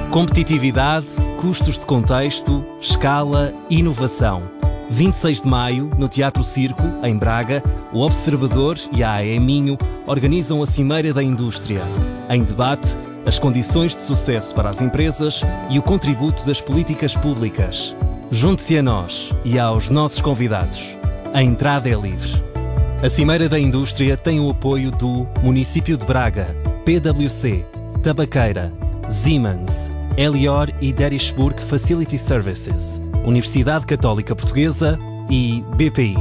Competitividade, custos de contexto, escala, inovação. 26 de maio, no Teatro Circo, em Braga, o Observador e a AE Minho organizam a Cimeira da Indústria. Em debate, as condições de sucesso para as empresas e o contributo das políticas públicas. Junte-se a nós e aos nossos convidados. A entrada é livre. A Cimeira da Indústria tem o apoio do Município de Braga, PwC, Tabaqueira, Siemens, Elior e Derishburg Facility Services, Universidade Católica Portuguesa e BPI.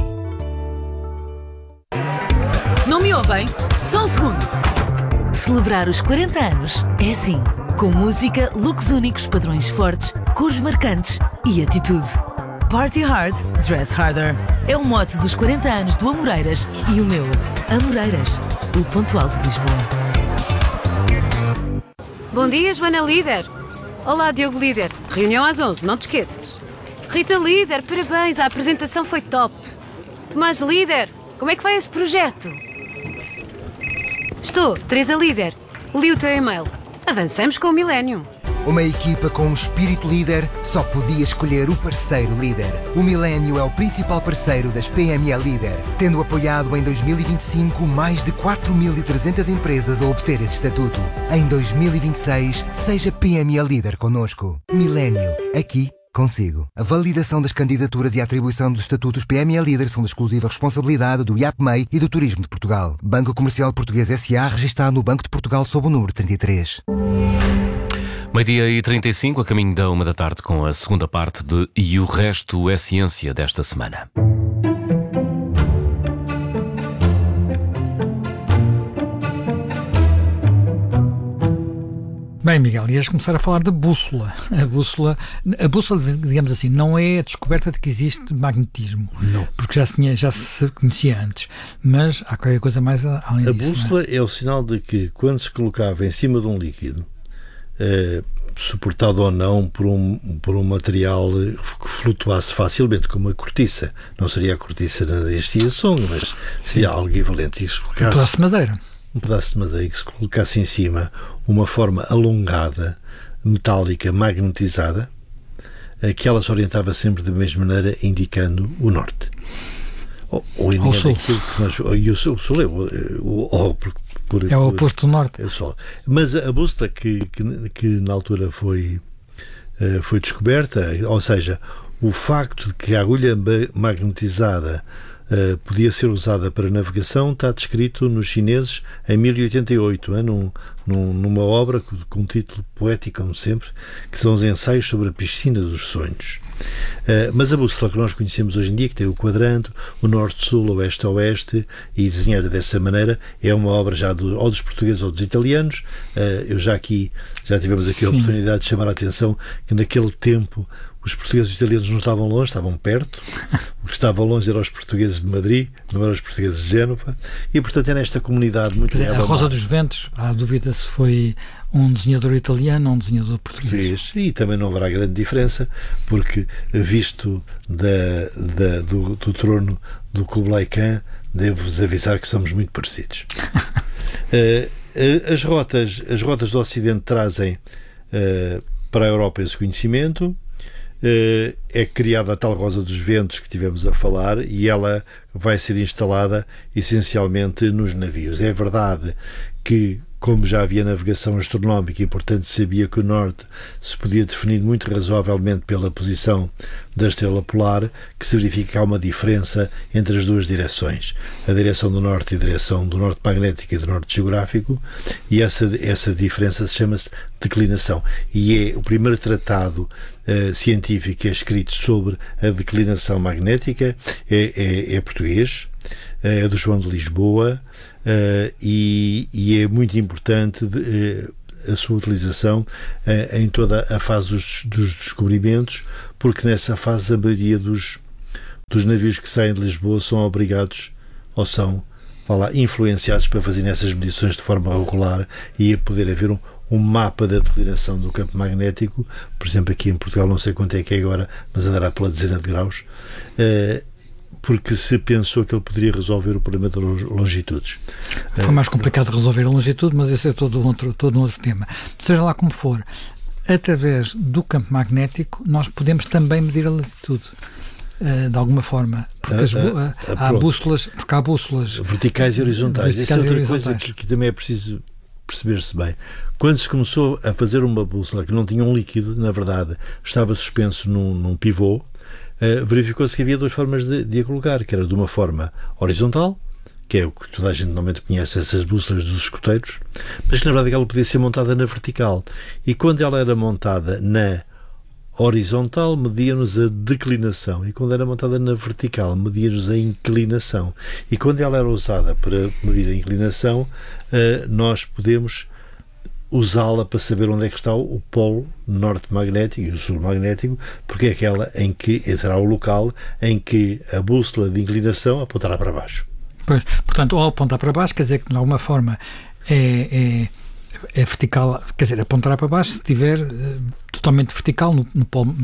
Não me ouvem? Só um segundo. Celebrar os 40 anos é assim, com música, looks únicos, padrões fortes, cores marcantes e atitude. Party hard, dress harder. É o mote dos 40 anos do Amoreiras e o meu, Amoreiras, o ponto alto de Lisboa. Bom dia, Joana Líder. Olá, Diogo Líder. Reunião às 11, não te esqueças. Rita Líder, parabéns, a apresentação foi top. Tomás Líder, como é que vai esse projeto? Estou, Teresa Líder. Li o teu e-mail. Avançamos com o Millennium. Uma equipa com um espírito líder só podia escolher o parceiro líder. O Millennium é o principal parceiro das PME Líder, tendo apoiado em 2025 mais de 4.300 empresas a obter esse estatuto. Em 2026, seja PME Líder connosco. Millennium, aqui consigo. A validação das candidaturas e a atribuição dos estatutos PME Líder são de exclusiva responsabilidade do IAPMEI e do Turismo de Portugal. Banco Comercial Português S.A. registado no Banco de Portugal sob o número 33. Meio-dia e 35, a caminho da 1 da tarde, com a segunda parte de E o Resto é Ciência desta semana. Bem, Miguel, ias começar a falar da bússola. A bússola, digamos assim, não é a descoberta de que existe magnetismo. Não. Porque já se conhecia antes. Mas há qualquer coisa mais além disso. A bússola é o sinal de que, quando se colocava em cima de um líquido, suportado ou não por um material que flutuasse facilmente, como a cortiça. Não seria a cortiça deste Song, mas seria algo equivalente. Um pedaço de madeira. Um pedaço de madeira que se colocasse em cima uma forma alongada, metálica, magnetizada, que ela se orientava sempre da mesma maneira, indicando o norte. Ou indicando aquilo que nós... E o sul é é o oposto do norte. É o sol. Mas a bússola que na altura foi descoberta, ou seja, o facto de que a agulha magnetizada podia ser usada para navegação está descrito nos chineses em 1088, numa obra com um título poético, como sempre, que são os Ensaios sobre a Piscina dos Sonhos. Mas a bússola que nós conhecemos hoje em dia, que tem o quadrante, o norte-sul, oeste-oeste, e desenhada dessa maneira, é uma obra já ou dos portugueses ou dos italianos. Já tivemos aqui a oportunidade de chamar a atenção que naquele tempo os portugueses e os italianos não estavam longe, estavam perto. O que estava longe eram os portugueses de Madrid, não eram os portugueses de Génova, e portanto é nesta comunidade muito... Quer dizer, a Rosa dos Ventos, há dúvida se foi um desenhador italiano ou um desenhador português. E também não haverá grande diferença, porque visto do trono do Kublai Khan, devo-vos avisar que somos muito parecidos. As rotas do Ocidente trazem para a Europa esse conhecimento. É criada a tal Rosa dos Ventos que tivemos a falar, e ela vai ser instalada essencialmente nos navios. É verdade que, como já havia navegação astronómica e, portanto, sabia que o norte se podia definir muito razoavelmente pela posição da estrela polar, que se verifica que há uma diferença entre as duas direções, a direção do norte e a direção do norte magnético e do norte geográfico, e essa diferença chama-se declinação. E é o primeiro tratado científico que é escrito sobre a declinação magnética, é português, é do João de Lisboa, e é muito importante a sua utilização em toda a fase dos descobrimentos, porque nessa fase a maioria dos navios que saem de Lisboa são obrigados ou são influenciados para fazerem essas medições de forma regular, e a poder haver um mapa da declinação do campo magnético. Por exemplo, aqui em Portugal, não sei quanto é que é agora, mas andará pela dezena de graus, porque se pensou que ele poderia resolver o problema das longitudes. Foi mais complicado resolver a longitude, mas esse é todo um outro tema. Seja lá como for, através do campo magnético, nós podemos também medir a latitude. De alguma forma, porque há bússolas verticais e horizontais. Isso é outra coisa que também é preciso perceber-se bem. Quando se começou a fazer uma bússola que não tinha um líquido, na verdade estava suspenso num pivô, verificou-se que havia duas formas de a colocar, que era de uma forma horizontal, que é o que toda a gente normalmente conhece, essas bússolas dos escoteiros, mas que na verdade ela podia ser montada na vertical. E quando ela era montada na horizontal, media-nos a declinação, e quando era montada na vertical, media-nos a inclinação. E quando ela era usada para medir a inclinação, nós podemos usá-la para saber onde é que está o polo norte magnético e o sul magnético, porque é aquela em que será o local em que a bússola de inclinação apontará para baixo. Pois, portanto, ao apontar para baixo, quer dizer que de alguma forma é vertical, quer dizer, apontará para baixo se estiver totalmente vertical no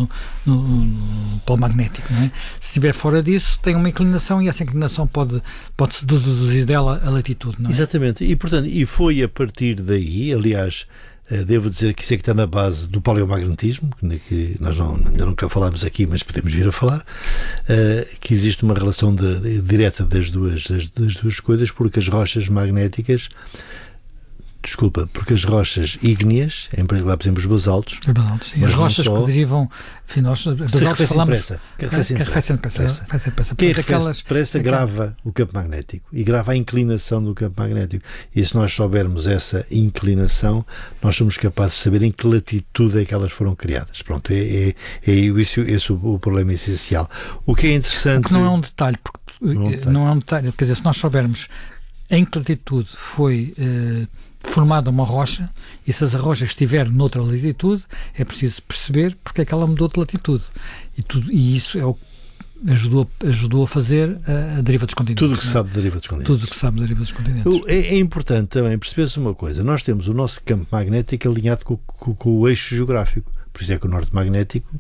polo magnético, não é? Se estiver fora disso, tem uma inclinação, e essa inclinação pode-se deduzir dela a latitude, não é? Exatamente, e portanto, foi a partir daí, aliás, devo dizer que isso é que está na base do paleomagnetismo, que nós ainda nunca falámos aqui, mas podemos vir a falar, que existe uma relação direta das duas coisas, porque as rochas magnéticas, porque as rochas ígneas, em particular, por exemplo, os basaltos. As rochas que derivam, enfim, nós basaltos falamos. Que arrefecem depressa. Quem arrefece depressa grava o campo magnético e grava a inclinação do campo magnético. E se nós soubermos essa inclinação, nós somos capazes de saber em que latitude é que elas foram criadas. Pronto, é esse o problema essencial. O que é interessante. Porque não é um detalhe, não é um detalhe. Quer dizer, se nós soubermos em que latitude foi formada uma rocha, e se essa rocha estiver noutra latitude, é preciso perceber porque é que ela mudou de latitude. E isso é o que ajudou a fazer a deriva dos continentes. Tudo o que se sabe da deriva dos continentes. Tudo o que se sabe da deriva dos continentes. É importante também perceber-se uma coisa. Nós temos o nosso campo magnético alinhado com o eixo geográfico. Por isso é que o norte magnético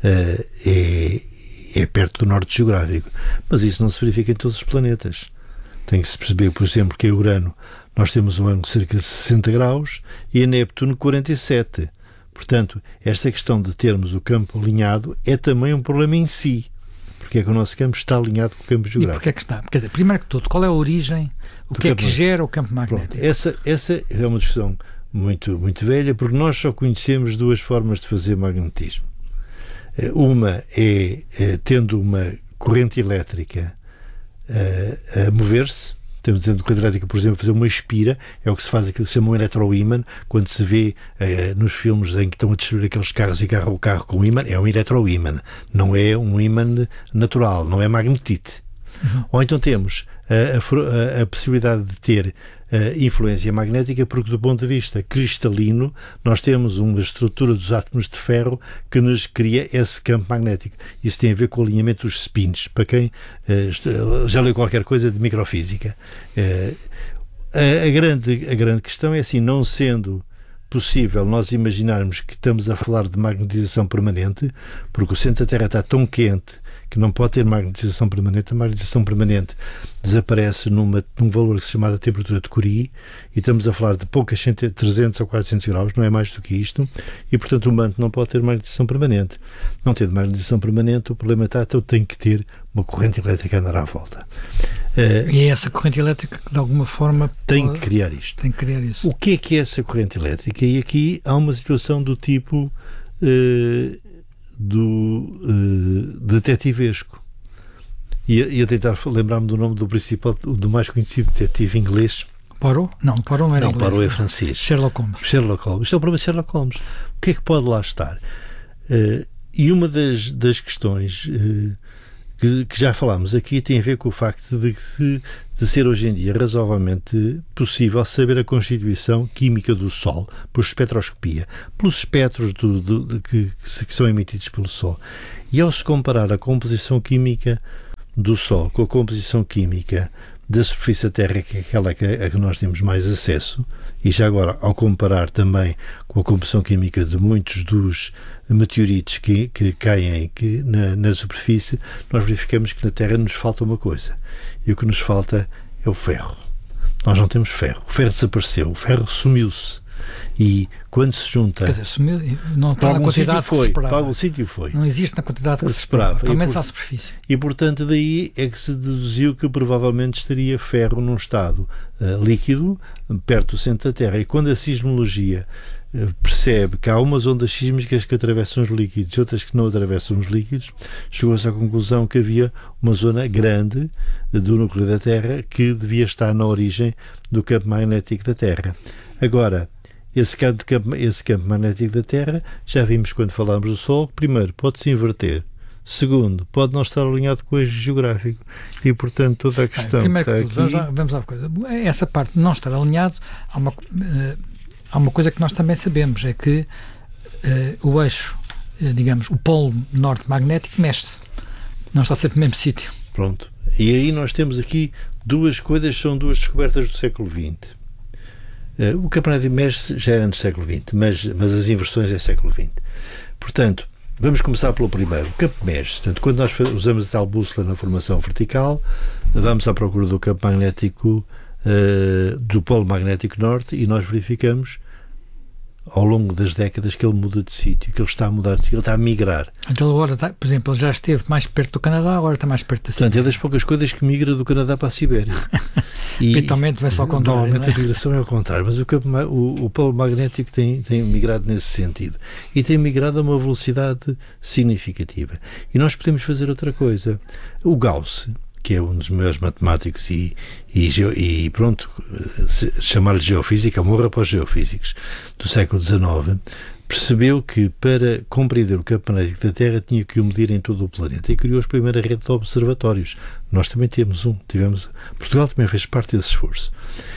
é perto do norte geográfico. Mas isso não se verifica em todos os planetas. Tem que se perceber, por exemplo, que a Urano nós temos um ângulo de cerca de 60 graus e a Neptuno 47. Portanto, esta questão de termos o campo alinhado é também um problema em si. Porque é que o nosso campo está alinhado com o campo geográfico. E porquê é que está? Quer dizer, primeiro que tudo, qual é a origem, o que é que gera o campo magnético? Pronto, essa é uma discussão muito, muito velha, porque nós só conhecemos duas formas de fazer magnetismo. Uma é tendo uma corrente elétrica a mover-se. Temos dentro do corrente elétrica, por exemplo, fazer uma espira, é o que se faz, aquilo que se chama um eletroímã, quando se vê nos filmes em que estão a destruir aqueles carros e o carro com ímã, é um eletroímã, não é um ímã natural, não é magnetite. Ou então temos a possibilidade de ter influência magnética, porque do ponto de vista cristalino nós temos uma estrutura dos átomos de ferro que nos cria esse campo magnético. Isso tem a ver com o alinhamento dos spins, para quem já leu qualquer coisa de microfísica. A grande questão é assim, não sendo possível nós imaginarmos que estamos a falar de magnetização permanente, porque o centro da Terra está tão quente que não pode ter magnetização permanente. A magnetização permanente desaparece num valor que se chama de temperatura de Curie, e estamos a falar de poucas 300 ou 400 graus, não é mais do que isto, e portanto o manto não pode ter magnetização permanente. Não tendo magnetização permanente, o problema está, então tem que ter uma corrente elétrica a andar à volta. E é essa corrente elétrica que de alguma forma tem que criar isto. Tem que criar isso. O que é essa corrente elétrica? E aqui há uma situação do tipo do detetivesco. E eu tentar lembrar-me do nome do principal, do mais conhecido detetive inglês. Poirot? Não, Poirot não era inglês. Poirot é francês. Sherlock Holmes. Isto é o problema de Sherlock Holmes. O que é que pode lá estar? E uma das questões que já falámos aqui tem a ver com o facto de ser hoje em dia razoavelmente possível saber a constituição química do Sol por espectroscopia, pelos espectros que são emitidos pelo Sol. E ao se comparar a composição química do Sol com a composição química da superfície da Terra, que é aquela a que nós temos mais acesso, e já agora ao comparar também com a composição química de muitos dos meteoritos que caem na superfície, nós verificamos que na Terra nos falta uma coisa, e o que nos falta é o ferro. Nós não temos ferro. O ferro desapareceu, o ferro sumiu-se. E quando se junta... Quer dizer, não está na quantidade que se esperava. Para algum sítio foi. Não existe na quantidade que se esperava, pelo menos à superfície. E, portanto, daí é que se deduziu que provavelmente estaria ferro num estado líquido, perto do centro da Terra. E quando a sismologia percebe que há umas ondas sísmicas que atravessam os líquidos e outras que não atravessam os líquidos, chegou-se à conclusão que havia uma zona grande do núcleo da Terra que devia estar na origem do campo magnético da Terra. Agora, esse campo magnético da Terra, já vimos quando falámos do Sol, primeiro, pode-se inverter. Segundo, pode não estar alinhado com o eixo geográfico. E, portanto, toda a questão primeiro, está aqui... vamos à coisa. Essa parte de não estar alinhado, há uma coisa que nós também sabemos, é que o eixo, digamos, o polo norte magnético mexe-se. Não está sempre no mesmo sítio. Pronto. E aí nós temos aqui duas coisas, são duas descobertas do século XX. O campo magnético mexe já era antes do século XX, mas as inversões é século XX. Portanto, vamos começar pelo primeiro. O campo mexe. Portanto, quando nós usamos a tal bússola na formação vertical, vamos à procura do campo magnético do polo magnético norte e nós verificamos ao longo das décadas que ele muda de sítio, que ele está a mudar de sítio, ele está a migrar. Então agora, por exemplo, ele já esteve mais perto do Canadá, agora está mais perto da Sibéria. Portanto, é das poucas coisas que migra do Canadá para a Sibéria. E habitualmente vai-se ao contrário. Normalmente a migração é ao contrário, mas o polo magnético tem migrado nesse sentido. E tem migrado a uma velocidade significativa. E nós podemos fazer outra coisa. O Gauss, que é um dos maiores matemáticos e pronto, chamar-lhe geofísica, morra para os geofísicos do século XIX, percebeu que para compreender o campo magnético da Terra tinha que o medir em todo o planeta e criou a primeira rede de observatórios. Nós também temos Portugal também fez parte desse esforço.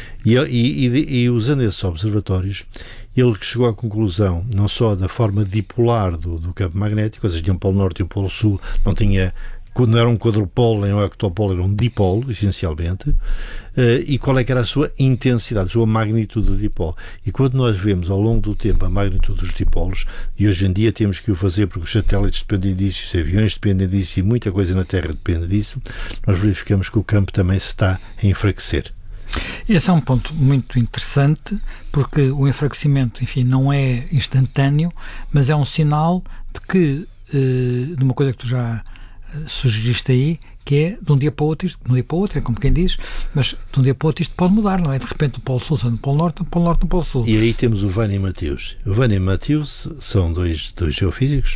E usando esses observatórios, ele chegou à conclusão não só da forma dipolar do campo magnético, ou seja, tinha um polo norte e um polo sul, não era um quadrupolo nem um octopolo, era um dipolo, essencialmente, e qual é que era a sua intensidade, a sua magnitude do dipolo. E quando nós vemos ao longo do tempo a magnitude dos dipolos, e hoje em dia temos que o fazer porque os satélites dependem disso, os aviões dependem disso e muita coisa na Terra depende disso, nós verificamos que o campo também se está a enfraquecer. Esse é um ponto muito interessante, porque o enfraquecimento, enfim, não é instantâneo, mas é um sinal de que, de uma coisa que tu já sugeriste aí, que é de um dia para o outro, é como quem diz, mas de um dia para o outro isto pode mudar, não é? De repente o Polo Sul está no Polo Norte, no Polo Sul. E aí temos o Vane e Mateus. O Vane e Mateus são dois geofísicos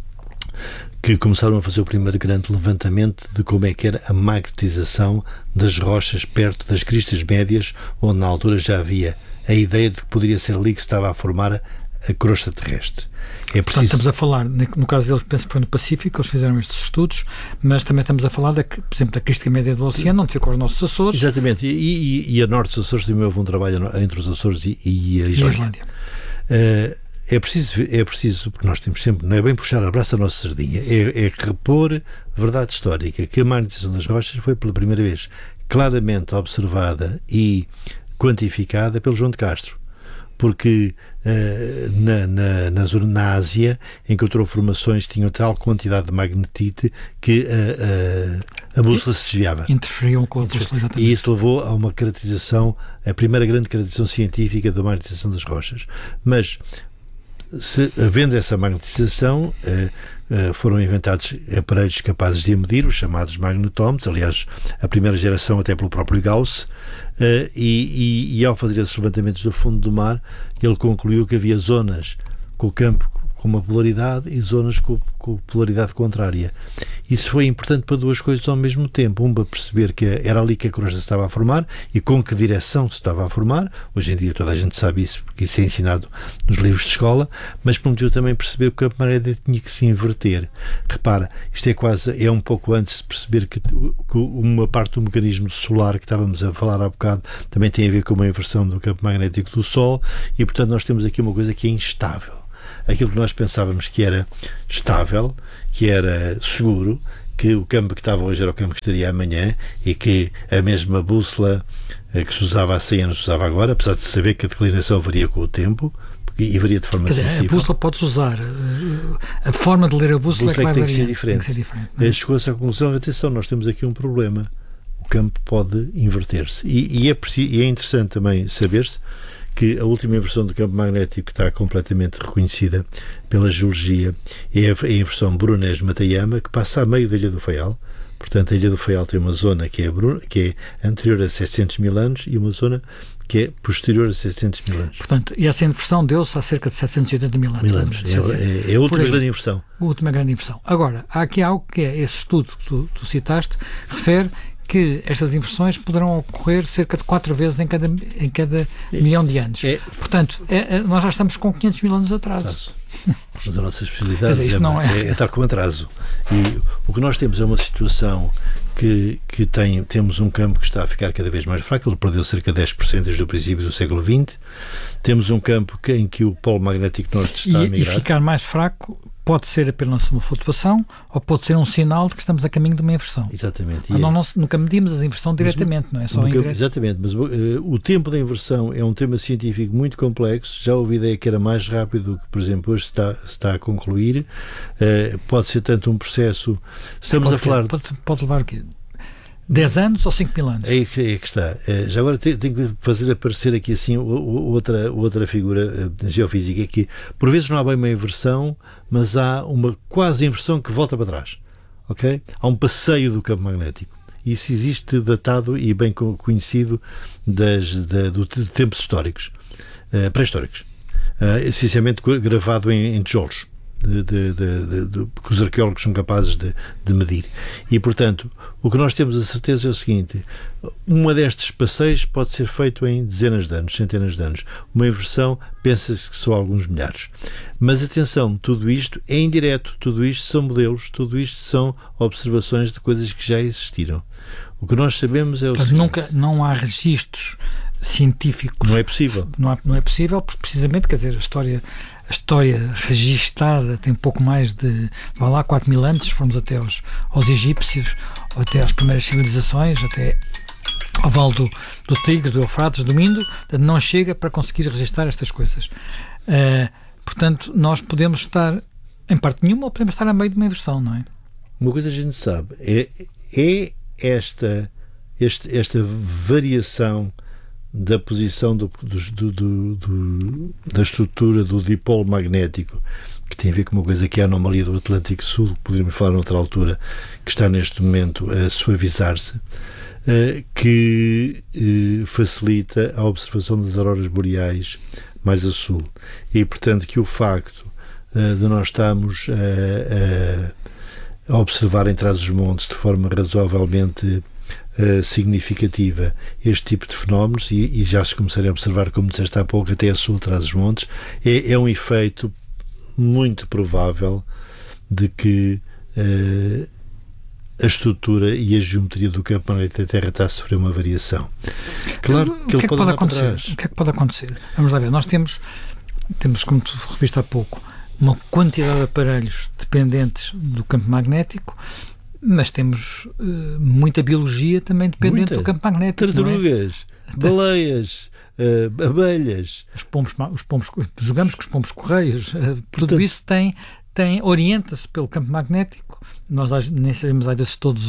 que começaram a fazer o primeiro grande levantamento de como é que era a magnetização das rochas perto das cristas médias, onde na altura já havia a ideia de que poderia ser ali que se estava a formar a crosta terrestre. Portanto, estamos a falar, no caso deles, penso que foi no Pacífico, eles fizeram estes estudos, mas também estamos a falar, por exemplo, da crista média do oceano, onde ficam os nossos Açores. Exatamente, e a norte dos Açores também houve um trabalho entre os Açores e a Islândia. É preciso, porque nós temos sempre, não é bem puxar a braça a nossa sardinha, é repor verdade histórica, que a magnetização das rochas foi pela primeira vez claramente observada e quantificada pelo João de Castro, porque na Ásia encontrou formações que tinham tal quantidade de magnetite que a bússola se desviava. Interferiam com a bússola, exatamente. E isso levou a uma caracterização, a primeira grande caracterização científica da magnetização das rochas. Mas, havendo essa magnetização, foram inventados aparelhos capazes de medir, os chamados magnetómetros, aliás, a primeira geração até pelo próprio Gauss, e ao fazer esses levantamentos do fundo do mar, ele concluiu que havia zonas com o campo com uma polaridade e zonas com polaridade contrária. Isso foi importante para duas coisas ao mesmo tempo. Para perceber que era ali que a crosta se estava a formar e com que direção se estava a formar. Hoje em dia toda a gente sabe isso, porque isso é ensinado nos livros de escola, mas permitiu também perceber que o campo magnético tinha que se inverter. Repara, isto é um pouco antes de perceber que uma parte do mecanismo solar que estávamos a falar há bocado também tem a ver com uma inversão do campo magnético do Sol e, portanto, nós temos aqui uma coisa que é instável. Aquilo que nós pensávamos que era estável, que era seguro, que o campo que estava hoje era o campo que estaria amanhã e que a mesma bússola que se usava há 100 anos se usava agora, apesar de saber que a declinação varia com o tempo e varia de forma sensível. A bússola podes usar, a forma de ler a bússola é que vai tem variar. Que ser diferente. Tem que ser diferente. Chegou-se à conclusão, atenção, nós temos aqui um problema. O campo pode inverter-se. E é interessante também saber-se que a última inversão do campo magnético que está completamente reconhecida pela geologia é a inversão Brunés-Matayama, que passa a meio da Ilha do Faial. Portanto, a Ilha do Faial tem uma zona que é anterior a 700 mil anos e uma zona que é posterior a 700 mil anos. Portanto, e essa inversão deu-se há cerca de 780 mil anos. É a última grande inversão. A última grande inversão. Agora, há aqui algo que é esse estudo que tu citaste, refere que estas inversões poderão ocorrer cerca de 4 vezes em cada milhão de anos. Portanto, nós já estamos com 500 mil anos de atraso. Mas a nossa especialidade é estar com atraso. E o que nós temos é uma situação que temos um campo que está a ficar cada vez mais fraco. Ele perdeu cerca de 10% desde o princípio do século XX. Temos um campo em que o polo magnético norte está a migrar. E ficar mais fraco pode ser apenas uma flutuação ou pode ser um sinal de que estamos a caminho de uma inversão. Exatamente. Nós nunca medimos a inversão diretamente, não é só indireto. Exatamente, mas o tempo da inversão é um tema científico muito complexo. Já houve ideia que era mais rápido do que, por exemplo, hoje está a concluir. Pode ser tanto um processo... Pode levar o quê? 10 anos ou 5 mil anos? É que está. Já agora tenho que fazer aparecer aqui assim outra figura geofísica, que por vezes não há bem uma inversão, mas há uma quase inversão que volta para trás. Okay? Há um passeio do campo magnético. Isso existe datado e bem conhecido de tempos históricos, pré-históricos. Essencialmente gravado em tijolos. Que os arqueólogos são capazes de medir. E, portanto, o que nós temos a certeza é o seguinte: uma destes passeios pode ser feito em dezenas de anos, centenas de anos. Uma inversão, pensa-se que são alguns milhares. Mas atenção, tudo isto é indireto, tudo isto são modelos, tudo isto são observações de coisas que já existiram. O que nós sabemos é o seguinte: não há registros científicos. Não é possível. Não é possível, porque precisamente, quer dizer, a história registada tem pouco mais de 4 mil anos, se formos até aos egípcios, ou até às primeiras civilizações, até ao Vale do Tigre, do Eufrates, do Indo, não chega para conseguir registar estas coisas. Portanto, nós podemos estar em parte nenhuma ou podemos estar a meio de uma inversão, não é? Uma coisa a gente sabe é esta variação da posição da estrutura do dipolo magnético, que tem a ver com uma coisa que é a anomalia do Atlântico Sul, que poderíamos falar noutra altura, que está neste momento a suavizar-se, que facilita a observação das auroras boreais mais a sul. E, portanto, que o facto de nós estarmos a observar em Trás-os-Montes de forma razoavelmente significativa este tipo de fenómenos, e já se começarem a observar, como disseste há pouco, até a sul, Trás-os-Montes, é um efeito muito provável de que a estrutura e a geometria do campo magnético da Terra está a sofrer uma variação. Claro que ele pode acontecer. O que é que pode acontecer? Vamos lá ver, nós temos, como tu referiste há pouco, uma quantidade de aparelhos dependentes do campo magnético, mas temos muita biologia também dependente do campo magnético. Tartarugas, baleias, abelhas. Os pombos, jogamos com os pombos correios. Tudo isso orienta-se pelo campo magnético. Nós nem sabemos às vezes todo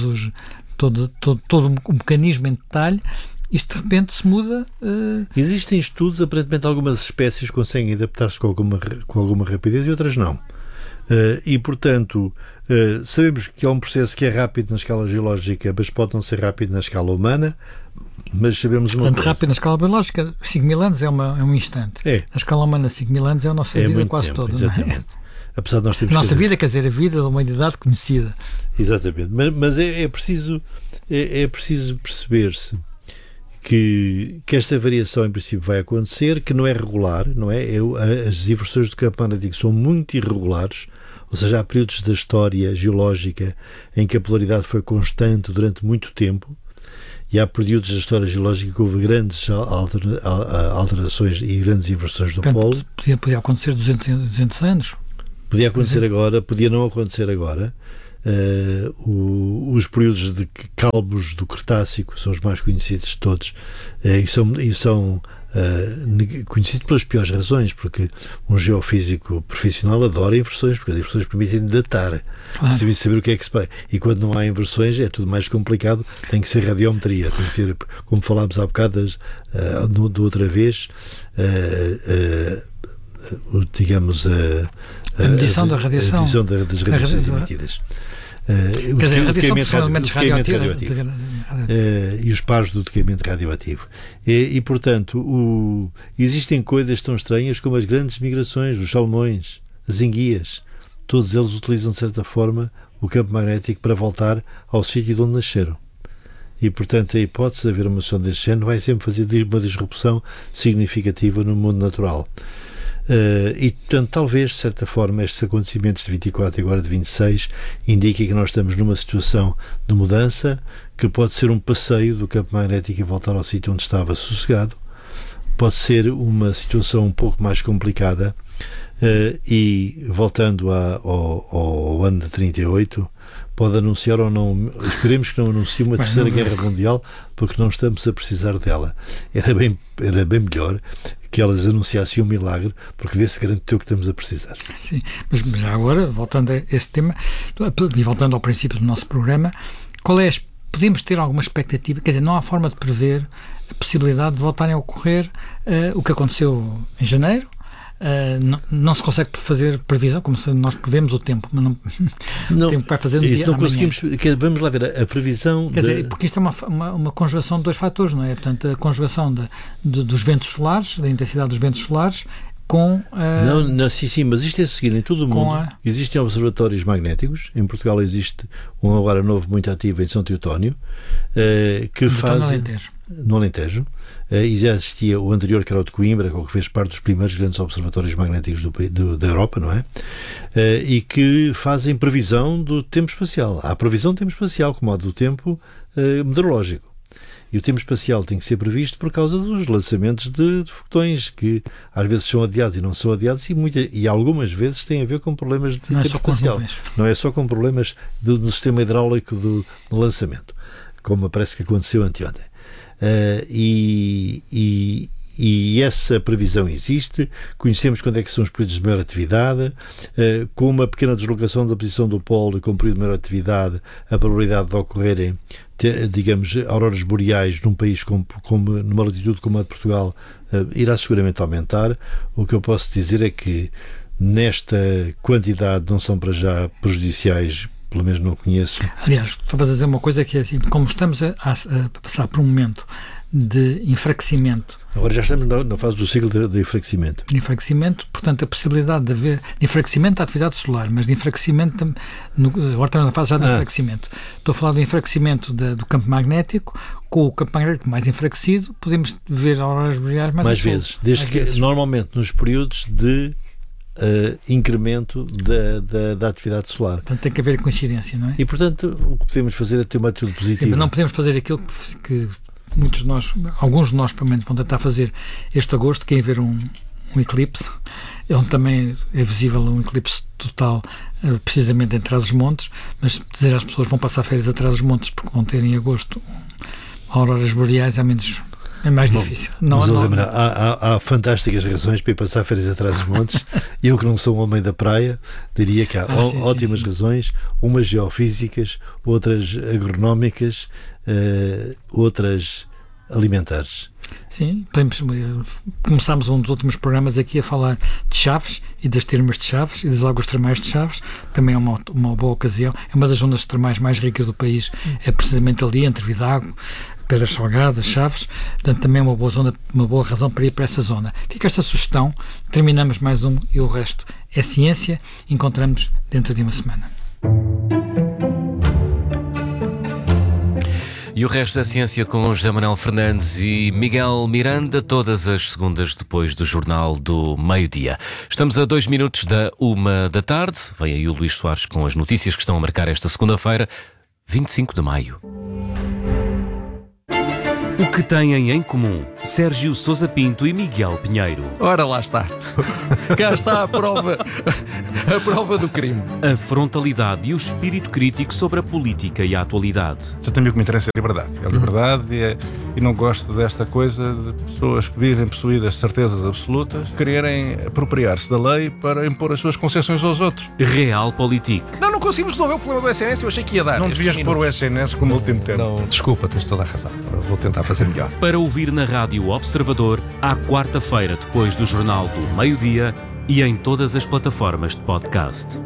o mecanismo em detalhe. Isto de repente se muda. Existem estudos, aparentemente algumas espécies conseguem adaptar-se com alguma rapidez e outras não. E, portanto, sabemos que há um processo que é rápido na escala geológica, mas pode não ser rápido na escala humana. Mas sabemos uma coisa. Rápido na escala biológica, 5 mil anos é um instante. Na escala humana, 5 mil anos é a nossa vida quase toda. Exatamente. Não é? Apesar de nós termos nossa vida, quer dizer, a vida da humanidade conhecida. Exatamente. Mas é preciso perceber-se que esta variação em princípio vai acontecer, que não é regular, não é? As inversões do campo magnético são muito irregulares, ou seja, há períodos da história geológica em que a polaridade foi constante durante muito tempo, e há períodos da história geológica que houve grandes alterações e grandes inversões do polo. Podia acontecer 200 anos. Podia acontecer agora, podia não acontecer agora. Os períodos de calbos do Cretácico são os mais conhecidos de todos, e são conhecido pelas piores razões, porque um geofísico profissional adora inversões, porque as inversões permitem datar, precisa saber o que é que se vai. E quando não há inversões é tudo mais complicado, tem que ser radiometria, tem que ser, como falámos há bocado da outra vez, digamos, a medição da radiação, a medição das radiações emitidas. Quer dizer, a radiação de radioativo e os pares do decaimento radioativo. E portanto, existem coisas tão estranhas como as grandes migrações, os salmões, as enguias. Todos eles utilizam, de certa forma, o campo magnético para voltar ao sítio de onde nasceram. E, portanto, a hipótese de haver uma mutação deste género vai sempre fazer uma disrupção significativa no mundo natural. E, portanto, talvez, de certa forma, estes acontecimentos de 24 e agora de 26 indiquem que nós estamos numa situação de mudança, que pode ser um passeio do campo magnético e voltar ao sítio onde estava sossegado, pode ser uma situação um pouco mais complicada, e, voltando ao ano de 38, pode anunciar ou não, esperemos que não anuncie uma terceira guerra mundial, porque não estamos a precisar dela. Era bem melhor que elas anunciassem um milagre, porque desse garantiu que estamos a precisar. Sim, mas já agora, voltando a este tema, e voltando ao princípio do nosso programa, podemos ter alguma expectativa, quer dizer, não há forma de prever a possibilidade de voltarem a ocorrer o que aconteceu em janeiro. Não se consegue fazer previsão, como se nós prevemos o tempo, mas o tempo vai fazer dia não conseguimos. Vamos lá ver a previsão. Quer dizer, porque isto é uma conjugação de dois fatores, não é? Portanto, a conjugação dos ventos solares, da intensidade dos ventos solares, com sim, mas isto é seguido em todo o mundo. Existem observatórios magnéticos. Em Portugal existe um agora novo muito ativo em São Teotónio, que faz no Alentejo. Já existia o anterior, que era o de Coimbra, que fez parte dos primeiros grandes observatórios magnéticos da Europa, não é? E que fazem previsão do tempo espacial. Há previsão do tempo espacial, como há do tempo meteorológico. E o tempo espacial tem que ser previsto por causa dos lançamentos de foguetões, que às vezes são adiados e não são adiados, e algumas vezes têm a ver com problemas de tempo espacial. Não é só com problemas do sistema hidráulico do lançamento, como parece que aconteceu anteontem. E essa previsão existe, conhecemos quando é que são os períodos de maior atividade, com uma pequena deslocação da posição do polo e com um período de maior atividade, a probabilidade de ocorrerem, digamos, auroras boreais num país numa latitude como a de Portugal, irá seguramente aumentar. O que eu posso dizer é que nesta quantidade não são para já prejudiciais, pelo menos não conheço. Aliás, estavas a dizer uma coisa que é assim, como estamos a passar por um momento de enfraquecimento. Agora já estamos na fase do ciclo de enfraquecimento. De enfraquecimento, portanto, a possibilidade de haver de enfraquecimento da atividade solar, mas de enfraquecimento, agora estamos na fase já de enfraquecimento. Estou a falar do enfraquecimento do campo magnético. Com o campo magnético mais enfraquecido, podemos ver auroras boreais mais vezes. Normalmente nos períodos de incremento da atividade solar. Portanto, tem que haver coincidência, não é? E, portanto, o que podemos fazer é ter uma atitude positiva. Sim, mas não podemos fazer aquilo que muitos de nós, alguns de nós, pelo menos, vão tentar fazer este agosto, que é ver um eclipse, onde também é visível um eclipse total, precisamente em Trás-os-Montes, mas dizer às pessoas que vão passar férias a Trás-os-Montes porque vão ter em agosto auroras boreais é mais difícil. Há fantásticas razões para ir passar férias atrás dos montes. Eu, que não sou um homem da praia, diria que há ótimas razões, umas geofísicas, outras agronómicas, outras alimentares. Sim, começámos um dos últimos programas aqui a falar de Chaves e das termas de Chaves e das águas termais de Chaves. Também é uma boa ocasião. É uma das zonas termais mais ricas do país, é precisamente ali, entre Vidago, Pedras Salgadas, Chaves. Portanto, também é uma boa zona, uma boa razão para ir para essa zona. Fica esta sugestão. Terminamos mais um e o resto é ciência. Encontramos dentro de uma semana. E o resto da ciência com José Manuel Fernandes e Miguel Miranda, todas as segundas depois do Jornal do Meio-Dia. Estamos a 2 minutos da 1h. Vem aí o Luís Soares com as notícias que estão a marcar esta segunda-feira, 25 de maio. O que têm em comum Sérgio Sousa Pinto e Miguel Pinheiro? Ora, lá está. Cá está a prova do crime. A frontalidade e o espírito crítico sobre a política e a atualidade. Eu tenho o que me interessa é a liberdade. É a liberdade e não gosto desta coisa de pessoas que vivem possuídas de certezas absolutas quererem apropriar-se da lei para impor as suas concessões aos outros. Realpolitik. Não conseguimos resolver o problema do SNS, eu achei que ia dar. Não devias pôr o SNS como último tempo. Não, desculpa, tens toda a razão. Vou tentar fazer melhor. Para ouvir na Rádio Observador, à quarta-feira depois do Jornal do Meio-Dia e em todas as plataformas de podcast.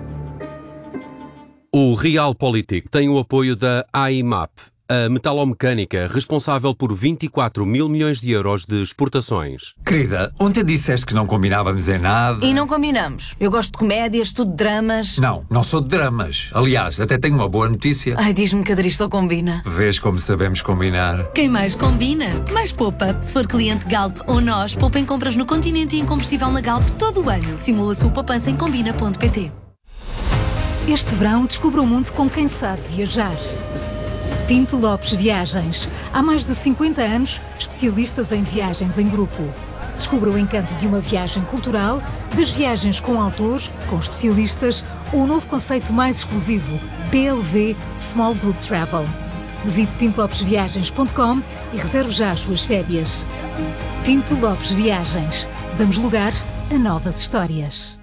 O Realpolitik tem o apoio da AIMAP, a metalomecânica responsável por 24 mil milhões de euros de exportações. Querida, ontem disseste que não combinávamos em nada. E não combinamos. Eu gosto de comédias, tu de dramas. Não sou de dramas. Aliás, até tenho uma boa notícia. Ai, diz-me que a Dristo combina. Vês como sabemos combinar. Quem mais combina, mais poupa. Se for cliente Galp ou nós, poupa em compras no continente e em combustível na Galp todo o ano. Simula a sua poupança em combina.pt. Este verão descubra o mundo com quem sabe viajar. Pinto Lopes Viagens. Há mais de 50 anos, especialistas em viagens em grupo. Descubra o encanto de uma viagem cultural, das viagens com autores, com especialistas, ou o novo conceito mais exclusivo, PLV Small Group Travel. Visite pintolopesviagens.com e reserve já as suas férias. Pinto Lopes Viagens. Damos lugar a novas histórias.